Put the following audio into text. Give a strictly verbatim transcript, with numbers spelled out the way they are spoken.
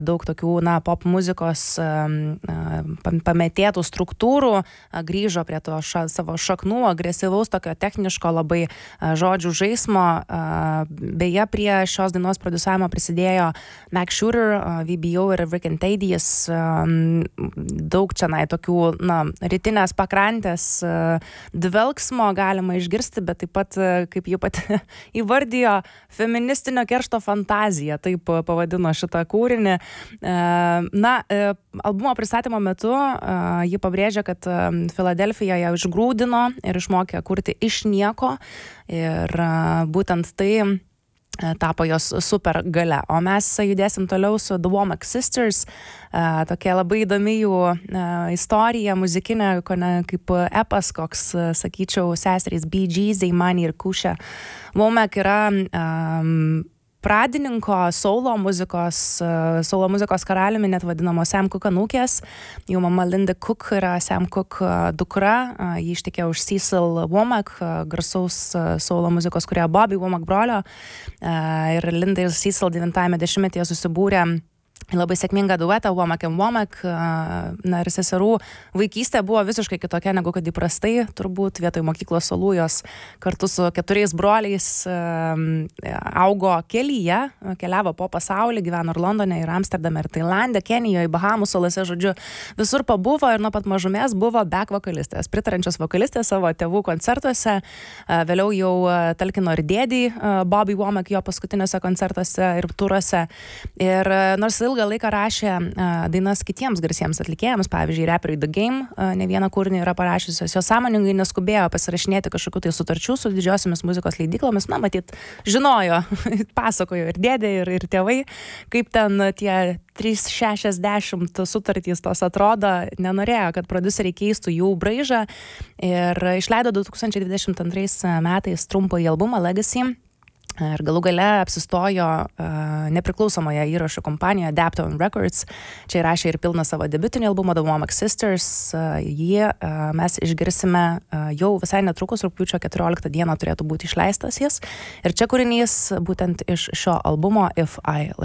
daug tokių, na, pop muzikos pametėtų struktūrų, grįžo prie to ša, savo šaknų, agresyvaus, tokio techniško labai žodžių žaismo. Beje, prie šios dainos prodiusavimo prisidėjo Max Shooter, V B O ir Rick and Tadies. Daug čia, na, tokių, na, rytinės pakrantės dvelksmo galima išgirsti, bet taip pat, kaip ji pati įvardijo, feministinio keršto fantazija, taip pavadino šitą kūrinį. Na, albumo pristatymo metu ji pabrėžia, kad Filadelfija ją išgrūdino ir išmokė kurti iš nieko ir būtent tai tapo jos super gale. O mes judėsim toliau su The Womack Sisters, tokia labai įdomi jų istorija, muzikinė, kaip epas, koks, sakyčiau, seserys Bee Gees, Imani ir Kusha. Womack yra um, pradininko solo muzikos, solo muzikos karaliumi, net vadinamo Sam Cooke anūkės. Jų mama Linda Cook yra Sam Cooke dukra, ji ištekėjo už Cecil Womack, garsaus solo muzikos kūrėjo Bobby Womack brolio. Ir Linda ir Cecil devintajame dešimtmetyje susibūrė labai sėkmingą duetą Womack and Womack. Na ir seserų vaikystė buvo visiškai kitokia negu kad įprastai, turbūt vietoj mokyklos suolų jos kartu su keturiais broliais augo kelyje, keliavo po pasaulį, gyveno ir Londone, ir Amsterdame, ir Tailande, Kenijoje, Bahamų salose, žodžiu, visur pabuvo ir nuo pat mažumės buvo back vokalistės, pritarančios vokalistės savo tėvų koncertuose. Vėliau jau talkino ir dėdį Bobby Womack jo paskutiniuose koncertuose ir turuose. Ir nors ilgą laiką rašė dainas kitiems garsiems atlikėjams, pavyzdžiui, raperiai The Game ne vieną kūrinį yra parašiusios, jos sąmoningai neskubėjo pasirašinėti kažkokių tai sutarčių su didžiosiomis muzikos leidyklomis, na, matyt, žinojo, pasakojo ir dėdė, ir, ir tėvai, kaip ten tie trys šešiasdešimt sutartys tos atrodo, nenorėjo, kad prodiuseriai keistų jų braižą ir išleido du tūkstančiai dvidešimt antrais metais trumpąjį albumą Legacy. Ir galų gale apsistojo uh, nepriklausomoje įrašų kompanijoje Daptone Records. Čia įrašė ir pilną savo debiutinį albumą The Womack Sisters. Uh, jį uh, mes išgirsime uh, jau visai netrukus, rugpjūčio keturioliktą dieną turėtų būti išleistas jis. Ir čia kūrinys būtent iš šio albumo If I